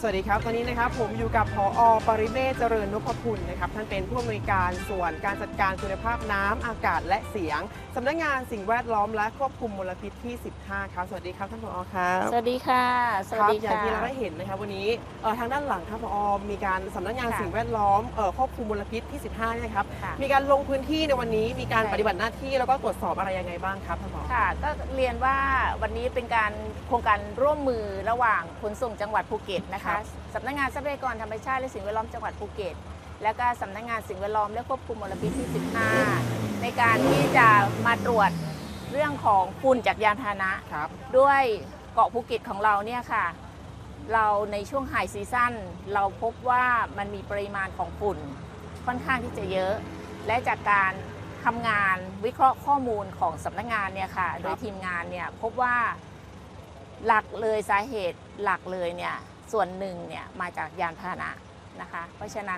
วัสดีครับตอนนี้นะครับผมอยู่กับผอ.ปริเมศ เจริญนพคุณนะครับท่านเป็นผู้อำนวยการส่วนการจัดการคุณภาพน้ำอากาศและเสียงสำนักงานสิ่งแวดล้อมและควบคุมมลพิษที่ 15 ครับสวัสดีครับท่านผอ.ครับสวัสดีค่ะสวัสดีอย่างค่ะที่เราได้เห็นนะครับวันนี้ทางด้านหลังครับผอ.มีการสำนักงานสิ่งแวดล้อมควบคุมมลพิษที่ 15เนี่ยครับมีการลงพื้นที่ในวันนี้มีการปฏิบัติหน้าที่แล้วก็ตรวจสอบอะไรยังไงบ้างครับท่านผอ. ค่ะก็เรียนว่าวันนี้เป็นการโครงการร่วมมือระหว่างขนส่งจังหวัดภูเก็ตนะคะสำนักงานทรัพยากรธรรมชาติและสิ่งแวดล้อมจังหวัดภูเก็ตและก็สำนักงานสิ่งแวดล้อมและควบคุมมลพิษที่ 15ในการที่จะมาตรวจเรื่องของฝุ่นจากยานพาหนะด้วยเกาะภูเก็ตของเราเนี่ยค่ะเราในช่วงไฮซีซั่นเราพบว่ามันมีปริมาณของฝุ่นค่อนข้างที่จะเยอะและจากการทำงานวิเคราะห์ข้อมูลของสำนักงานเนี่ยค่ะโดยทีมงานเนี่ยพบว่าหลักเลยสาเหตุหลักเลยเนี่ยส่วนหนึ่งเนี่ยมาจากยานพาหนะนะคะเพราะฉะนั้น